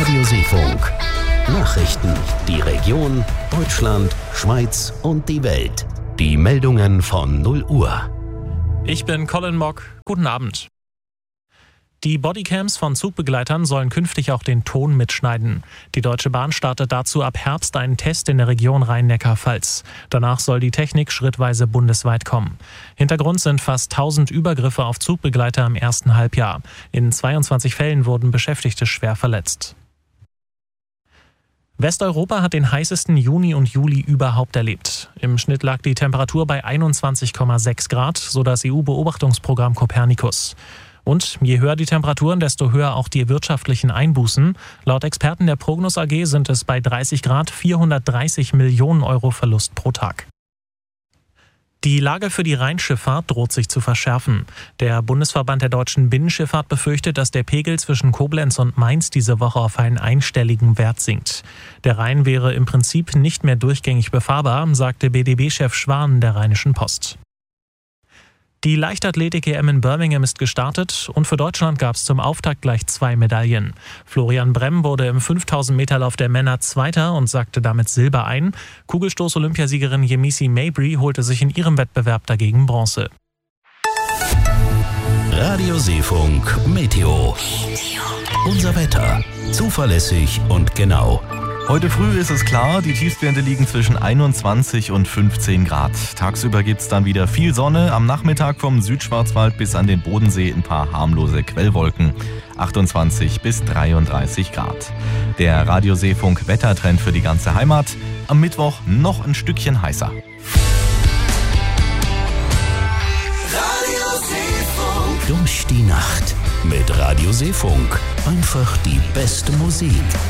Radioseefunk. Nachrichten, die Region, Deutschland, Schweiz und die Welt. Die Meldungen von 0 Uhr. Ich bin Colin Mock. Guten Abend. Die Bodycams von Zugbegleitern sollen künftig auch den Ton mitschneiden. Die Deutsche Bahn startet dazu ab Herbst einen Test in der Region Rhein-Neckar-Pfalz. Danach soll die Technik schrittweise bundesweit kommen. Hintergrund sind fast 1000 Übergriffe auf Zugbegleiter im ersten Halbjahr. In 22 Fällen wurden Beschäftigte schwer verletzt. Westeuropa hat den heißesten Juni und Juli überhaupt erlebt. Im Schnitt lag die Temperatur bei 21,6 Grad, so das EU-Beobachtungsprogramm Copernicus. Und je höher die Temperaturen, desto höher auch die wirtschaftlichen Einbußen. Laut Experten der Prognos AG sind es bei 30 Grad 430 Millionen Euro Verlust pro Tag. Die Lage für die Rheinschifffahrt droht sich zu verschärfen. Der Bundesverband der deutschen Binnenschifffahrt befürchtet, dass der Pegel zwischen Koblenz und Mainz diese Woche auf einen einstelligen Wert sinkt. Der Rhein wäre im Prinzip nicht mehr durchgängig befahrbar, sagte BDB-Chef Schwan der Rheinischen Post. Die Leichtathletik-EM in Birmingham ist gestartet und für Deutschland gab es zum Auftakt gleich 2 Medaillen. Florian Bremm wurde im 5000-Meter-Lauf der Männer Zweiter und sackte damit Silber ein. Kugelstoß-Olympiasiegerin Yemisi Mabry holte sich in ihrem Wettbewerb dagegen Bronze. Radioseefunk Meteo. Unser Wetter. Zuverlässig und genau. Heute früh ist es klar, die Tiefstwerte liegen zwischen 21 und 15 Grad. Tagsüber gibt es dann wieder viel Sonne, am Nachmittag vom Südschwarzwald bis an den Bodensee ein paar harmlose Quellwolken. 28 bis 33 Grad. Der Radioseefunk Wettertrend für die ganze Heimat. Am Mittwoch noch ein Stückchen heißer. Durch die Nacht mit Radioseefunk. Einfach die beste Musik.